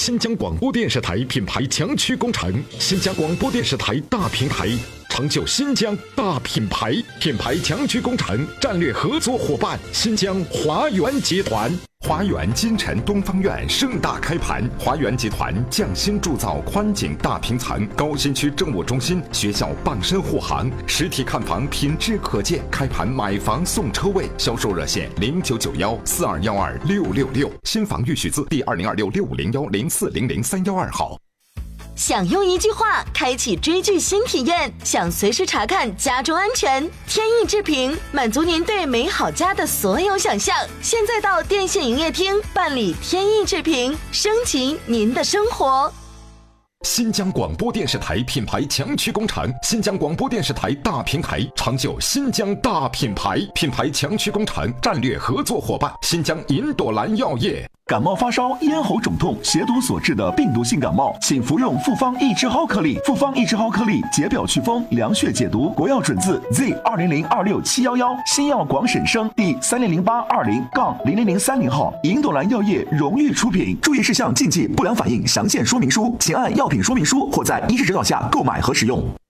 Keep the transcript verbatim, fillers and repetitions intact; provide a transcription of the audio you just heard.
新疆广播电视台品牌强驱工程，新疆广播电视台大平台，成就新疆大品牌。品牌强驱工程战略合作伙伴：新疆华源集团。华源金晨东方院盛大开盘，华源集团匠心铸造宽景大平层，高新区政务中心、学校傍身护航，实体看房品质可见。开盘买房送车位，销售热线零九九幺四二幺二六六六，新房预许字第二零二六六五零幺零四零零三幺二号。 想用一句话开启追剧新体验，想随时查看家中安全，天意制屏满足您对美好家的所有想象。现在到电信营业厅办理天意制屏，升级您的生活。 新疆广播电视台品牌强驱工程，新疆广播电视台大平台，成就新疆大品牌。品牌强驱工程战略合作伙伴：新疆银朵兰药业。 感冒发烧、咽喉肿痛、血毒所致的病毒性感冒，请服用复方益智蒿颗粒。复方益智蒿颗粒解表祛风、凉血解毒，国药准字 Z 二零零二六七幺幺，新药广审生第三零零八二零杠零零零三零号，银朵兰药业荣誉出品。注意事项、禁忌、不良反应详见说明书，请按药品说明书或在医师指导下购买和使用。